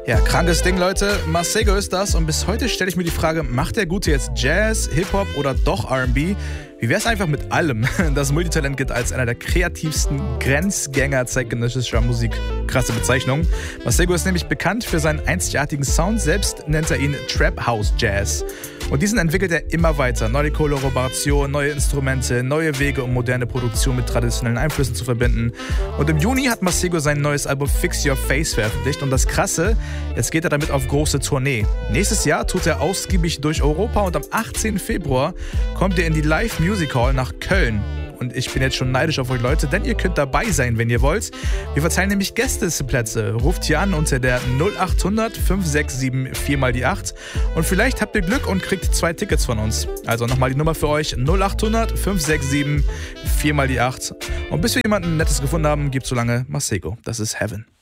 Ja, krankes Ding, Leute. Masego ist das und bis heute stelle ich mir die Frage, macht der Gute jetzt Jazz, Hip-Hop oder doch R&B? Wie wär's einfach mit allem? Das Multitalent gilt als einer der kreativsten Grenzgänger zeitgenössischer Musik. Krasse Bezeichnung. Masego ist nämlich bekannt für seinen einzigartigen Sound, selbst nennt er ihn Trap House Jazz. Und diesen entwickelt er immer weiter. Neue Kollaborationen, neue Instrumente, neue Wege, um moderne Produktion mit traditionellen Einflüssen zu verbinden. Und im Juni hat Masego sein neues Album Fix Your Face veröffentlicht. Und das Krasse, jetzt geht er damit auf große Tournee. Nächstes Jahr tut er ausgiebig durch Europa und am 18. Februar kommt er in die Live Music Hall nach Köln. Und ich bin jetzt schon neidisch auf euch Leute, denn ihr könnt dabei sein, wenn ihr wollt. Wir verteilen nämlich Gästeplätze. Ruft hier an unter der 0800 567 4x8 und vielleicht habt ihr Glück und kriegt 2 Tickets von uns. Also nochmal die Nummer für euch, 0800 567 4x8. Und bis wir jemanden Nettes gefunden haben, gibt's so lange Masego. Das ist Heaven.